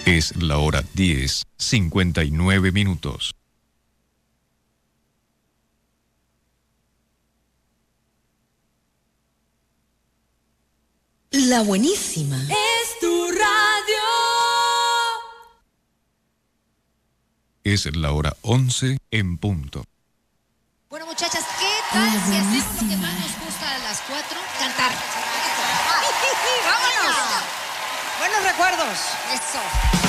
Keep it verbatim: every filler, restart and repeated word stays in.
Es la hora diez, cincuenta y nueve minutos. La buenísima. Es tu radio. Es la hora once en punto. Bueno, muchachas, ¿qué tal si hacemos lo que más nos gusta a las cuatro? Cantar. ¡Vámonos! Buenos recuerdos. Eso.